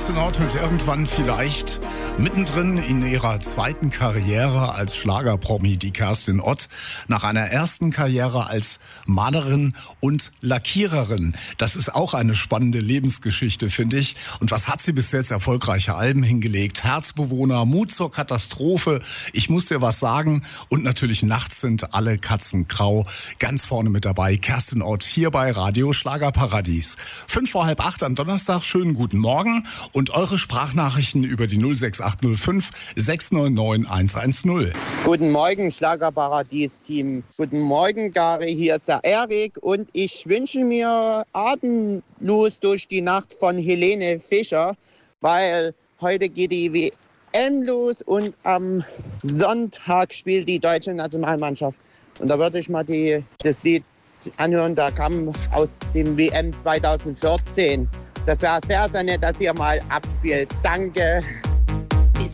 Kerstin Ott mit irgendwann vielleicht mittendrin in ihrer zweiten Karriere als Schlagerpromi, die Kerstin Ott, nach einer ersten Karriere als Malerin und Lackiererin. Das ist auch eine spannende Lebensgeschichte, finde ich. Und was hat sie bis jetzt? Erfolgreiche Alben hingelegt, Herzbewohner, Mut zur Katastrophe, Ich muss dir was sagen und natürlich Nachts sind alle Katzen grau. Ganz vorne mit dabei Kerstin Ott hier bei Radio Schlagerparadies. 7:55 am Donnerstag, schönen guten Morgen und eure Sprachnachrichten über die 06805 699 110. Guten Morgen, Schlagerparadies-Team. Guten Morgen, Gary. Hier ist der Erik und ich wünsche mir Atemlos durch die Nacht von Helene Fischer, weil heute geht die WM los und am Sonntag spielt die deutsche Nationalmannschaft. Und da würde ich mal das Lied anhören, da kam aus dem WM 2014. Das wäre sehr, sehr nett, dass ihr mal abspielt. Danke.